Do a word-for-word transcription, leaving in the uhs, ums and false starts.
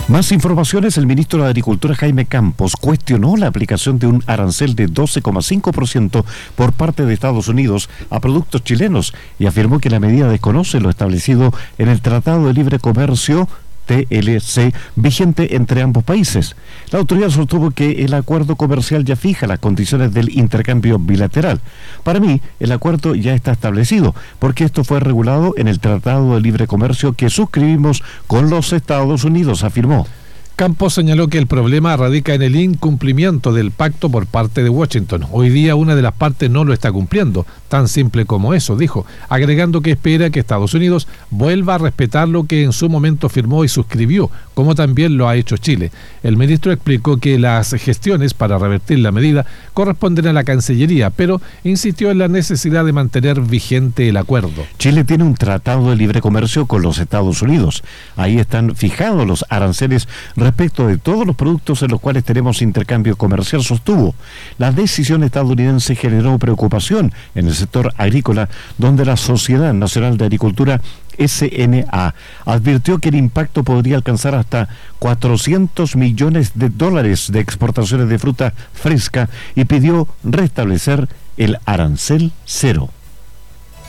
Más informaciones. El ministro de Agricultura, Jaime Campos, cuestionó la aplicación de un arancel de doce coma cinco por ciento por parte de Estados Unidos a productos chilenos y afirmó que la medida desconoce lo establecido en el Tratado de Libre Comercio T L C vigente entre ambos países. La autoridad sostuvo que el acuerdo comercial ya fija las condiciones del intercambio bilateral. Para mí, el acuerdo ya está establecido, porque esto fue regulado en el Tratado de Libre Comercio que suscribimos con los Estados Unidos, afirmó. Campos señaló que el problema radica en el incumplimiento del pacto por parte de Washington. Hoy día una de las partes no lo está cumpliendo, tan simple como eso, dijo, agregando que espera que Estados Unidos vuelva a respetar lo que en su momento firmó y suscribió, como también lo ha hecho Chile. El ministro explicó que las gestiones para revertir la medida corresponden a la Cancillería, pero insistió en la necesidad de mantener vigente el acuerdo. Chile tiene un tratado de libre comercio con los Estados Unidos. Ahí están fijados los aranceles respecto de todos los productos en los cuales tenemos intercambio comercial, sostuvo. La decisión estadounidense generó preocupación en el sector agrícola, donde la Sociedad Nacional de Agricultura, S N A, advirtió que el impacto podría alcanzar hasta cuatrocientos millones de dólares de exportaciones de fruta fresca y pidió restablecer el arancel cero.